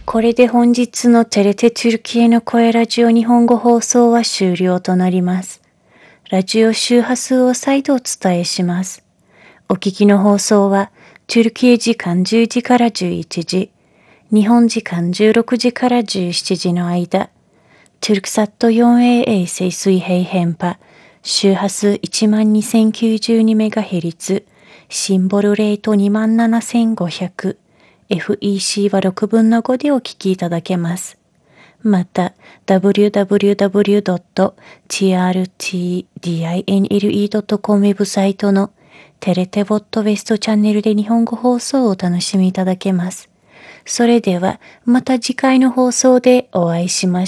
これで本日のテレテトゥルキエの声ラジオ日本語放送は終了となります。ラジオ周波数を再度お伝えします。お聞きの放送は、トゥルキエ時間10時から11時、日本時間16時から17時の間、トゥルクサット 4AA 静水平変波、周波数 12,092MHz、シンボルレート 27,500、FEC は6分の5でお聞きいただけます。また、www.trtdinle.com ウェブサイトのテレテボットウェストチャンネルで日本語放送をお楽しみいただけます。それでは、また次回の放送でお会いしましょう。